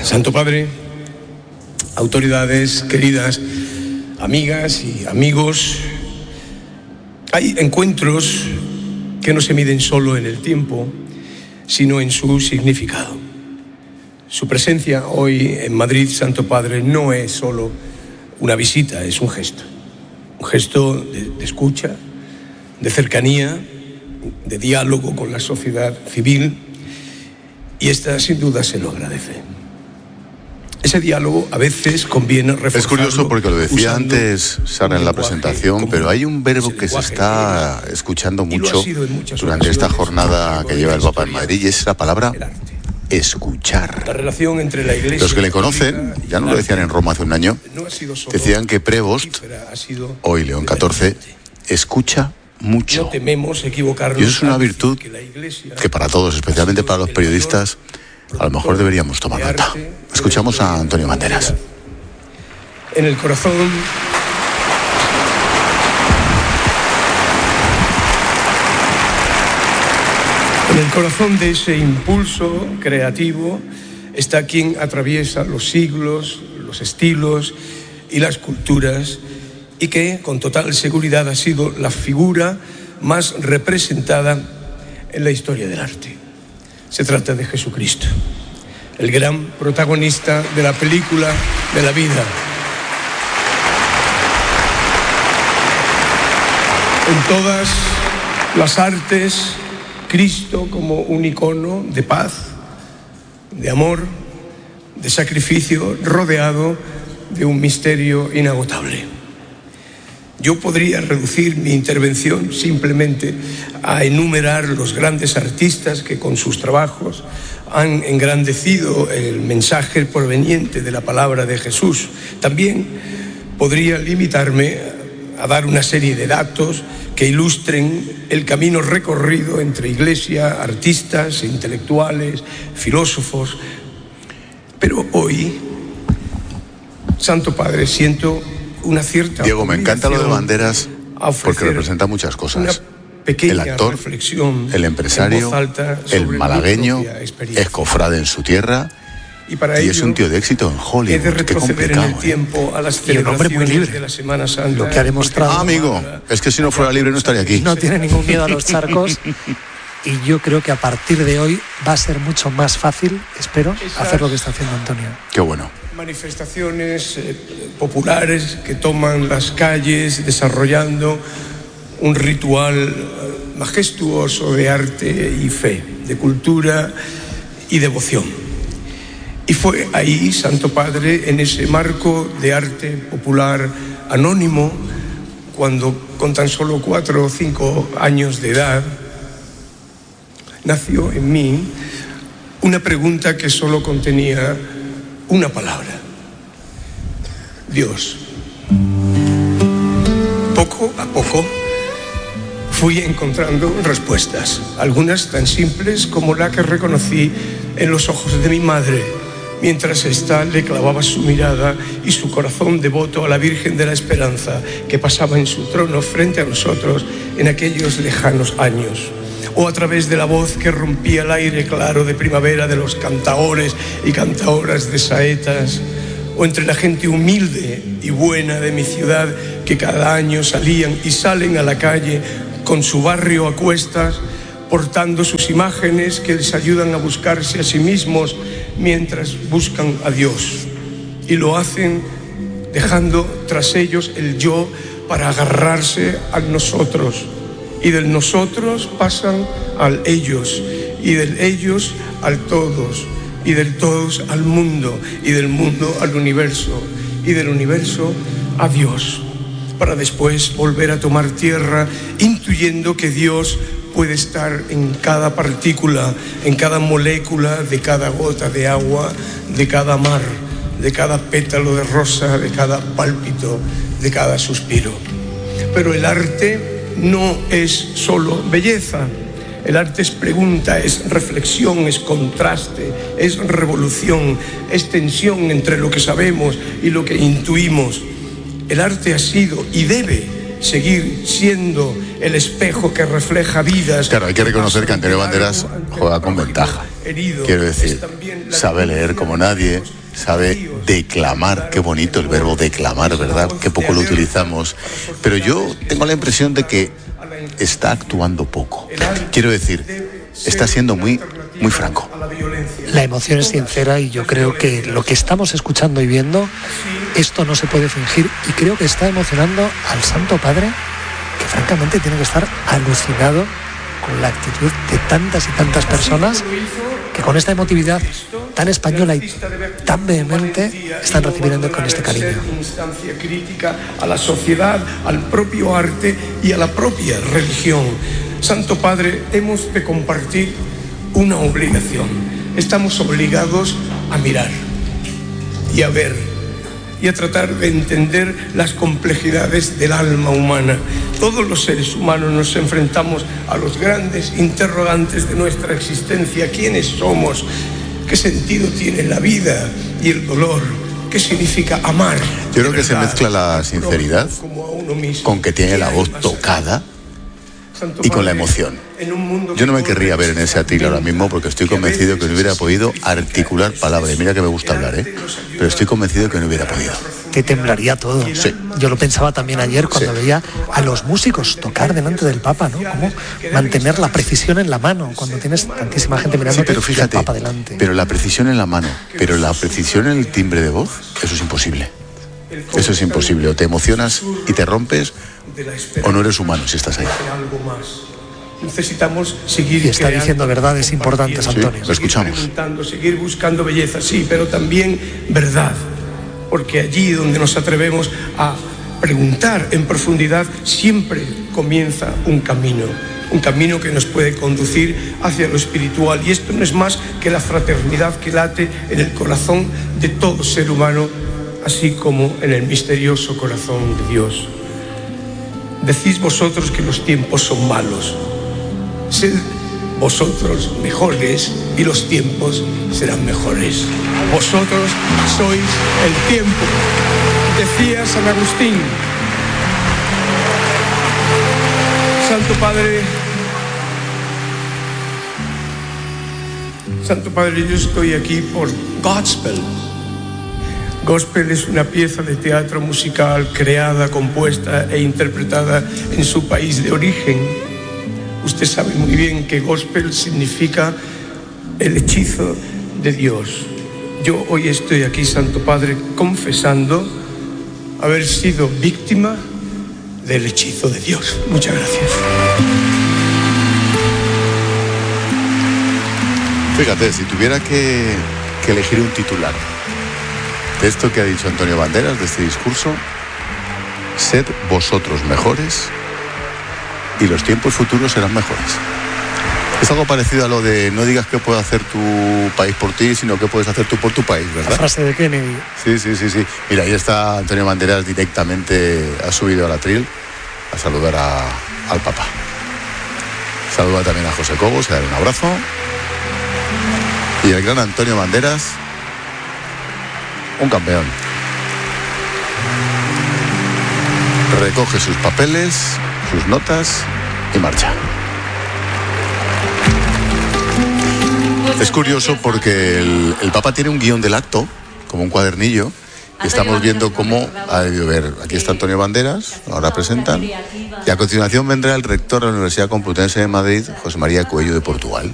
Santo Padre, autoridades, queridas amigas y amigos, hay encuentros que no se miden solo en el tiempo, sino en su significado. Su presencia hoy en Madrid, Santo Padre, no es solo una visita, es un gesto de escucha, de cercanía, de diálogo con la sociedad civil, y esta sin duda se lo agradece. Ese diálogo a veces conviene reforzarlo. Es curioso porque lo decía antes Sara en la presentación, pero hay un verbo que se está escuchando mucho durante esta jornada que lleva el Papa en Madrid, y es la palabra escuchar. La relación entre la Iglesia, los que le conocen, ya no lo decían en Roma hace un año, decían que Prevost, hoy León XIV, escucha mucho. No tememos equivocarnos. Y eso es una virtud que para todos, especialmente para los periodistas, a lo mejor deberíamos tomar nota. Escuchamos a Antonio Banderas. En el corazón de ese impulso creativo está quien atraviesa los siglos, los estilos y las culturas, y que con total seguridad ha sido la figura más representada en la historia del arte. Se trata de Jesucristo, el gran protagonista de la película de la vida. En todas las artes, Cristo como un icono de paz, de amor, de sacrificio, rodeado de un misterio inagotable. Yo podría reducir mi intervención simplemente a enumerar los grandes artistas que con sus trabajos han engrandecido el mensaje proveniente de la palabra de Jesús. También podría limitarme a dar una serie de datos que ilustren el camino recorrido entre iglesia, artistas, intelectuales, filósofos. Pero hoy, Santo Padre, siento una cierta... Diego, me encanta lo de Banderas porque representa muchas cosas. El actor, el empresario, el malagueño, es cofrade en su tierra y es un tío de éxito en Hollywood. Qué complicado, en el tiempo a las y un hombre muy libre de la Semana Santa. Lo que ha demostrado... amigo, es que si no fuera libre no estaría aquí. No tiene ningún miedo a los charcos. Y yo creo que a partir de hoy va a ser mucho más fácil, espero, hacer lo que está haciendo Antonio. Qué bueno. Manifestaciones populares que toman las calles desarrollando un ritual majestuoso de arte y fe, de cultura y devoción. Y fue ahí, Santo Padre, en ese marco de arte popular anónimo, cuando con tan solo 4 o 5 años de edad, nació en mí una pregunta que solo contenía una palabra: Dios. Poco a poco fui encontrando respuestas, algunas tan simples como la que reconocí en los ojos de mi madre, mientras ésta le clavaba su mirada y su corazón devoto a la Virgen de la Esperanza que pasaba en su trono frente a nosotros en aquellos lejanos años. O a través de la voz que rompía el aire claro de primavera de los cantaores y cantaoras de saetas, o entre la gente humilde y buena de mi ciudad que cada año salían y salen a la calle con su barrio a cuestas, portando sus imágenes que les ayudan a buscarse a sí mismos mientras buscan a Dios. Y lo hacen dejando tras ellos el yo para agarrarse al nosotros. Y del nosotros pasan al ellos, y del ellos al todos, y del todos al mundo, y del mundo al universo, y del universo a Dios, para después volver a tomar tierra, intuyendo que Dios puede estar en cada partícula, en cada molécula de cada gota de agua, de cada mar, de cada pétalo de rosa, de cada pálpito, de cada suspiro. Pero el arte no es solo belleza. El arte es pregunta, es reflexión, es contraste, es revolución, es tensión entre lo que sabemos y lo que intuimos. El arte ha sido y debe seguir siendo el espejo que refleja vidas. Claro, hay que reconocer que Antonio Banderas juega con ventaja. Quiero decir, sabe leer como nadie, sabe declamar, qué bonito el verbo declamar, ¿verdad? Qué poco lo utilizamos. Pero yo tengo la impresión de que está actuando poco. Quiero decir, está siendo muy franco. La emoción es sincera y yo creo que lo que estamos escuchando y viendo, esto no se puede fingir, y creo que está emocionando al Santo Padre, que francamente tiene que estar alucinado con la actitud de tantas y tantas personas que con esta emotividad tan española y tan vehemente están recibiendo con este cariño. Instancia crítica a la sociedad, al propio arte y a la propia religión. Santo Padre, hemos de compartir una obligación. Estamos obligados a mirar y a ver y a tratar de entender las complejidades del alma humana. Todos los seres humanos nos enfrentamos a los grandes interrogantes de nuestra existencia. ¿Quiénes somos? ¿Qué sentido tiene la vida y el dolor? ¿Qué significa amar? Yo creo que se mezcla la sinceridad con que tiene la voz tocada y con la emoción. Yo no me querría ver en ese atril ahora mismo porque estoy convencido que no hubiera podido articular palabras. Mira que me gusta hablar, pero estoy convencido que no hubiera podido. Te temblaría todo. Sí. Yo lo pensaba también ayer cuando veía a los músicos tocar delante del Papa, ¿no? Cómo mantener la precisión en la mano cuando tienes tantísima gente mirándote, pero fíjate, y el Papa delante. Pero la precisión en la mano, pero la precisión en el timbre de voz, eso es imposible. Eso es imposible. O te emocionas y te rompes, o no eres humano si estás ahí. Necesitamos seguir. Y está diciendo verdades importantes, Antonio. Sí, lo escuchamos. Seguir buscando belleza, sí, pero también verdad. Porque allí donde nos atrevemos a preguntar en profundidad, siempre comienza un camino que nos puede conducir hacia lo espiritual. Y esto no es más que la fraternidad que late en el corazón de todo ser humano, así como en el misterioso corazón de Dios. Decís vosotros que los tiempos son malos. Sed vosotros mejores y los tiempos serán mejores. Vosotros sois el tiempo, decía San Agustín. Santo Padre, yo estoy aquí por Godspell. Gospel es una pieza de teatro musical creada, compuesta e interpretada en su país de origen. Usted sabe muy bien que gospel significa el hechizo de Dios. Yo hoy estoy aquí, Santo Padre, confesando haber sido víctima del hechizo de Dios. Muchas gracias. Fíjate, si tuviera que elegir un titular de esto que ha dicho Antonio Banderas, de este discurso: sed vosotros mejores y los tiempos futuros serán mejores. Es algo parecido a lo de no digas qué puede hacer tu país por ti, sino qué puedes hacer tú por tu país, ¿verdad? La frase de Kennedy. Sí. Mira, ahí está Antonio Banderas, directamente ha subido al atril a saludar al Papa. Saluda también a José Cobos, a darle un abrazo. Y el gran Antonio Banderas, un campeón. Recoge sus papeles, sus notas y marcha. Es curioso porque el Papa tiene un guión del acto, como un cuadernillo, y estamos viendo cómo ha debido ver. Aquí está Antonio Banderas, ahora presentan, y a continuación vendrá el rector de la Universidad Complutense de Madrid, José María Coello de Portugal.